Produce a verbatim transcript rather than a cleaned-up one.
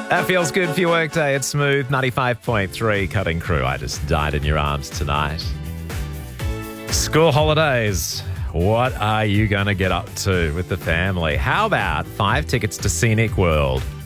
That feels good for your workday. It's Smooth ninety-five point three Cutting Crew. I just died in your arms tonight. School holidays. What are you going to get up to with the family? How about five tickets to Scenic World?